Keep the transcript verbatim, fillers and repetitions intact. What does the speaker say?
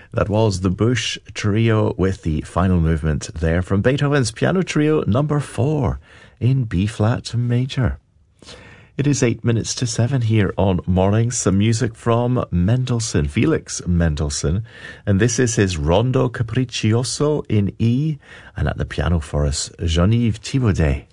That was the Bush Trio with the final movement there from Beethoven's Piano Trio number four in B-flat major. It is eight minutes to seven here on Mornings. Some music from Mendelssohn, Felix Mendelssohn, and this is his Rondo Capriccioso in E, and at the piano for us, Jean-Yves Thibaudet.